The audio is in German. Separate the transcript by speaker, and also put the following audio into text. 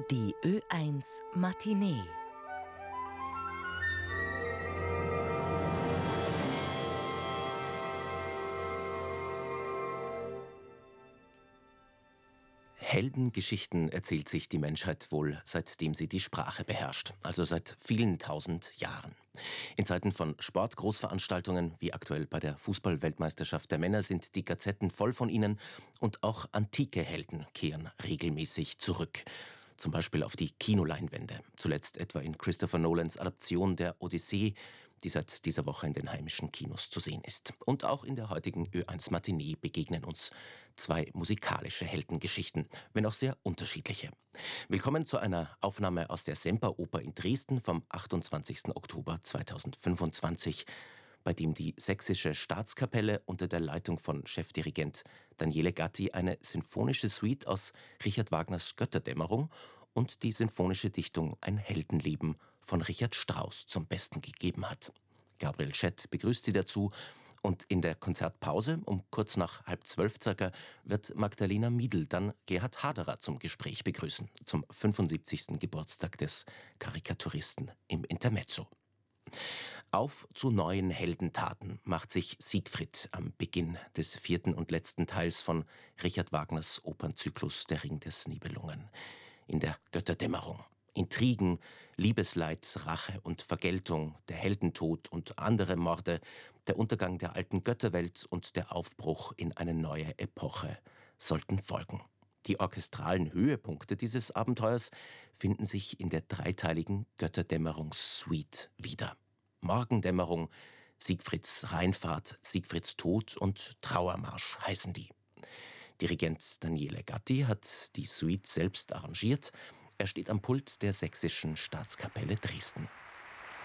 Speaker 1: Die Ö1 Matinee.
Speaker 2: Heldengeschichten erzählt sich die Menschheit wohl, seitdem sie die Sprache beherrscht, also seit vielen tausend Jahren. In Zeiten von Sportgroßveranstaltungen, wie aktuell bei der Fußball-Weltmeisterschaft der Männer, sind die Gazetten voll von ihnen und auch antike Helden kehren regelmäßig zurück. Zum Beispiel auf die Kinoleinwände, zuletzt etwa in Christopher Nolans Adaption der Odyssee, die seit dieser Woche in den heimischen Kinos zu sehen ist. Und auch in der heutigen Ö1 Matinee begegnen uns zwei musikalische Heldengeschichten, wenn auch sehr unterschiedliche. Willkommen zu einer Aufnahme aus der Semperoper in Dresden vom 28. Oktober 2025, bei dem die Sächsische Staatskapelle unter der Leitung von Chefdirigent Daniele Gatti eine sinfonische Suite aus Richard Wagners Götterdämmerung und die sinfonische Dichtung Ein Heldenleben von Richard Strauss zum Besten gegeben hat. Gabriel Schett begrüßt Sie dazu und in der Konzertpause um kurz nach 11:30 circa wird Magdalena Miedl dann Gerhard Haderer zum Gespräch begrüßen, zum 75. Geburtstag des Karikaturisten im Intermezzo. Auf zu neuen Heldentaten macht sich Siegfried am Beginn des 4. und letzten Teils von Richard Wagners Opernzyklus Der Ring des Nibelungen. In der Götterdämmerung. Intrigen, Liebesleid, Rache und Vergeltung, der Heldentod und andere Morde, der Untergang der alten Götterwelt und der Aufbruch in eine neue Epoche sollten folgen. Die orchestralen Höhepunkte dieses Abenteuers finden sich in der dreiteiligen Götterdämmerungssuite wieder. Morgendämmerung, Siegfrieds Rheinfahrt, Siegfrieds Tod und Trauermarsch heißen die. Dirigent Daniele Gatti hat die Suite selbst arrangiert. Er steht am Pult der Sächsischen Staatskapelle Dresden.